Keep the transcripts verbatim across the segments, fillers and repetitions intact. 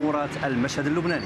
تطورات المشهد اللبناني.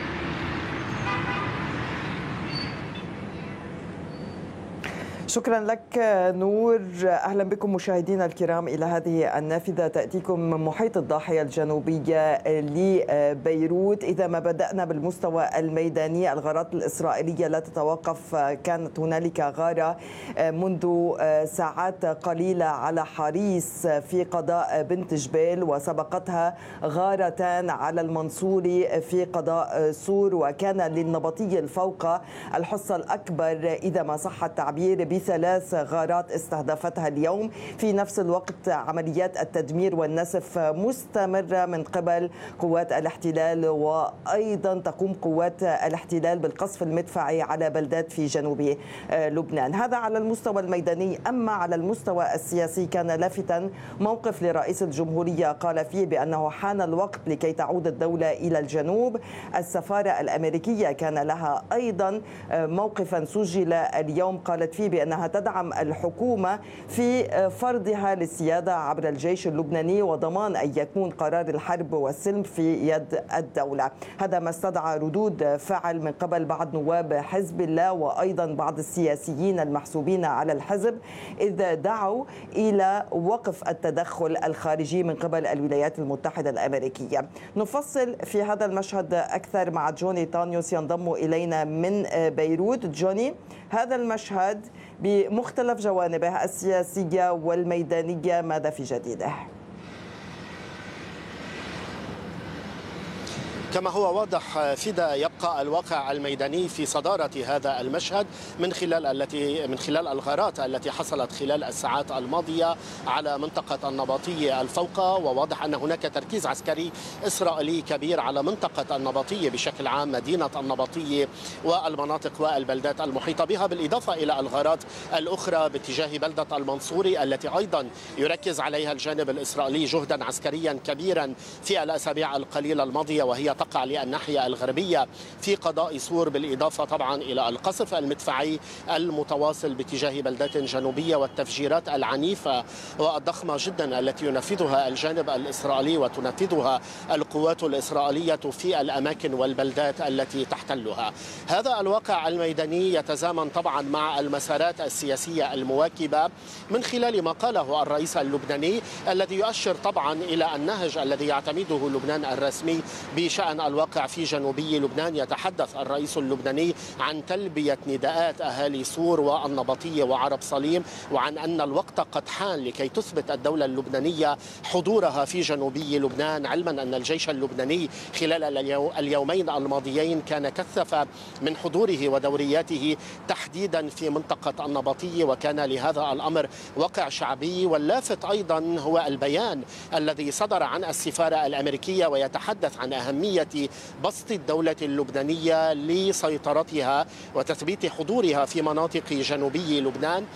شكرا لك نور. أهلا بكم مشاهدينا الكرام إلى هذه النافذة تأتيكم من محيط الضاحية الجنوبية لبيروت. إذا ما بدأنا بالمستوى الميداني، الغارات الإسرائيلية لا تتوقف. كانت هنالك غارة منذ ساعات قليلة على حريص في قضاء بنت جبيل، وسبقتها غارتان على المنصوري في قضاء سور، وكان للنبطي الفوق الحصة الأكبر إذا ما صح التعبير بثلاث غارات استهدفتها اليوم. في نفس الوقت عمليات التدمير والنسف مستمرة من قبل قوات الاحتلال، وأيضا تقوم قوات الاحتلال بالقصف المدفعي على بلدات في جنوب لبنان. هذا على المستوى الميداني. أما على المستوى السياسي، كان لافتا موقف لرئيس الجمهورية قال فيه بأنه حان الوقت لكي تعود الدولة إلى الجنوب. السفارة الأمريكية كان لها أيضا موقفا سجل اليوم، قالت فيه بأنها تدعم الحكومة في فرضها للسيادة عبر الجيش اللبناني وضمان أن يكون قرار الحرب والسلم في يد الدولة. هذا ما استدعى ردود فعل من قبل بعض نواب حزب الله وأيضا بعض السياسيين المحسوبين على الحزب، إذ دعوا إلى وقف التدخل الخارجي من قبل الولايات المتحدة الأمريكية. نفصل في هذا المشهد أكثر مع جوني تانيوس ينضم إلينا من بيروت. جوني، هذا المشهد بمختلف جوانبه السياسية والميدانية، ماذا في جديده؟ كما هو واضح فدا، يبقى الواقع الميداني في صدارة هذا المشهد من خلال التي من خلال الغارات التي حصلت خلال الساعات الماضية على منطقة النبطية الفوقة، وواضح أن هناك تركيز عسكري إسرائيلي كبير على منطقة النبطية بشكل عام، مدينة النبطية والمناطق والبلدات المحيطة بها، بالإضافة إلى الغارات الأخرى باتجاه بلدة المنصوري التي أيضا يركز عليها الجانب الإسرائيلي جهدا عسكريا كبيرا في الأسابيع القليلة الماضية، وهي تقع للناحية الغربية في قضاء سور، بالإضافة طبعا إلى القصف المدفعي المتواصل باتجاه بلدات جنوبية والتفجيرات العنيفة والضخمة جدا التي ينفذها الجانب الإسرائيلي وتنفذها القوات الإسرائيلية في الأماكن والبلدات التي تحتلها. هذا الواقع الميداني يتزامن طبعا مع المسارات السياسية المواكبة من خلال ما قاله الرئيس اللبناني، الذي يؤشر طبعا إلى النهج الذي يعتمده لبنان الرسمي بشأن الواقع في جنوبي لبنان. يتحدث الرئيس اللبناني عن تلبية نداءات أهالي سور والنبطية وعرب صليم، وعن أن الوقت قد حان لكي تثبت الدولة اللبنانية حضورها في جنوبي لبنان، علما أن الجيش اللبناني خلال اليومين الماضيين كان كثف من حضوره ودورياته تحديدا في منطقة النبطية، وكان لهذا الأمر وقع شعبي. واللافت أيضا هو البيان الذي صدر عن السفارة الأمريكية، ويتحدث عن أهمية بسط الدولة اللبنانية لسيطرتها وتثبيت حضورها في مناطق جنوبي لبنان.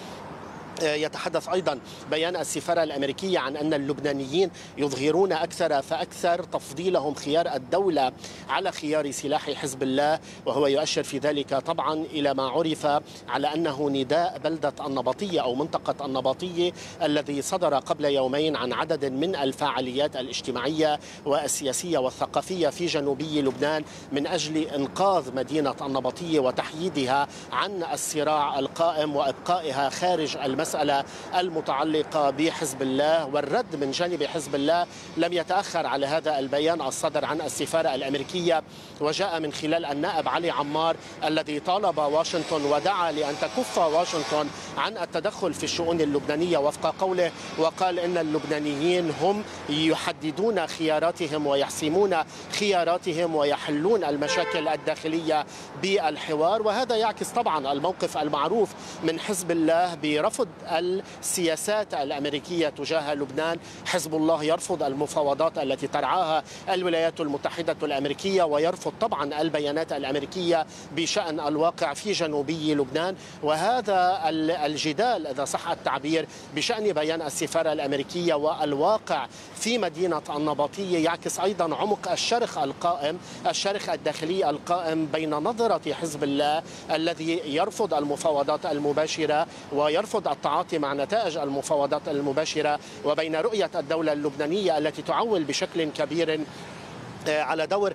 يتحدث أيضا بيان السفارة الأمريكية عن أن اللبنانيين يظهرون أكثر فأكثر تفضيلهم خيار الدولة على خيار سلاح حزب الله، وهو يؤشر في ذلك طبعا إلى ما عرف على أنه نداء بلدة النبطية أو منطقة النبطية الذي صدر قبل يومين عن عدد من الفعاليات الاجتماعية والسياسية والثقافية في جنوبي لبنان من أجل إنقاذ مدينة النبطية وتحييدها عن الصراع القائم وإبقائها خارج المسجد. المسألة المتعلقة بحزب الله. والرد من جانب حزب الله لم يتأخر على هذا البيان الصدر عن السفارة الأمريكية، وجاء من خلال النائب علي عمار الذي طالب واشنطن ودعا لأن تكف واشنطن عن التدخل في الشؤون اللبنانية وفق قوله، وقال إن اللبنانيين هم يحددون خياراتهم ويحسمون خياراتهم ويحلون المشاكل الداخلية بالحوار. وهذا يعكس طبعا الموقف المعروف من حزب الله برفض السياسات الأمريكية تجاه لبنان. حزب الله يرفض المفاوضات التي ترعاها الولايات المتحدة الأمريكية، ويرفض طبعا البيانات الأمريكية بشأن الواقع في جنوبي لبنان. وهذا الجدال إذا صح التعبير بشأن بيان السفارة الأمريكية والواقع في مدينة النبطية يعكس أيضا عمق الشرخ القائم، الشرخ الداخلي القائم بين نظرة حزب الله الذي يرفض المفاوضات المباشرة ويرفض التعاطي مع نتائج المفاوضات المباشرة، وبين رؤية الدولة اللبنانية التي تعول بشكل كبير على دور